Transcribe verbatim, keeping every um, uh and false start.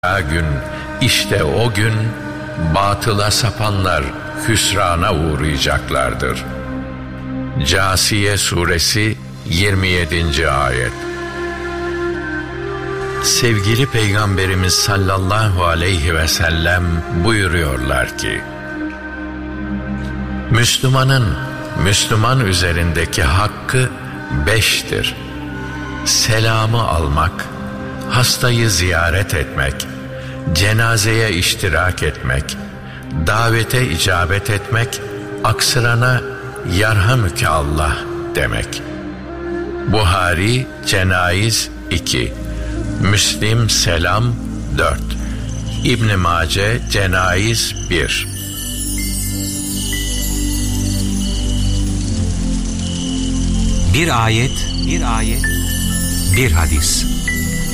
gün, işte o gün batıla sapanlar hüsrana uğrayacaklardır. Câsiye Suresi yirmi yedinci ayet. Sevgili Peygamberimiz sallallahu aleyhi ve sellem buyuruyorlar ki, Müslümanın Müslüman üzerindeki hakkı beştir. Selamı almak, hastayı ziyaret etmek, cenazeye iştirak etmek, davete icabet etmek, aksırana yarhamüke Allah demek. Buhari Cenayiz iki, Müslim Selam dört, İbn Mace Cenayiz bir. Bir ayet, bir ayet, bir hadis.